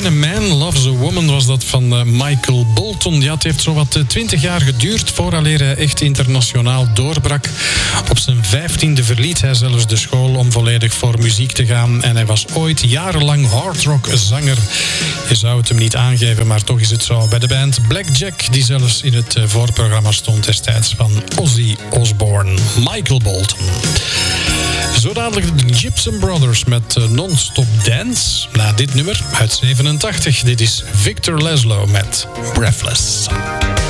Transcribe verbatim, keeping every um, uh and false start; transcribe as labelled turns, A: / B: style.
A: When a Man Loves a Woman was dat van uh, Michael Bolton. Ja, het heeft zowat twintig jaar geduurd vooraleer hij echt internationaal doorbrak. Op zijn vijftiende verliet hij zelfs de school om volledig voor muziek te gaan. En hij was ooit jarenlang hardrockzanger. Je zou het hem niet aangeven, maar toch is het zo. Bij de band Blackjack, die zelfs in het voorprogramma stond destijds van Ozzy Osbourne. Michael Bolton. Zo dadelijk de Gibson Brothers met uh, Non-Stop Dance. Na dit nummer uit zevenentachtig. Dit is Victor Laszlo met Breathless.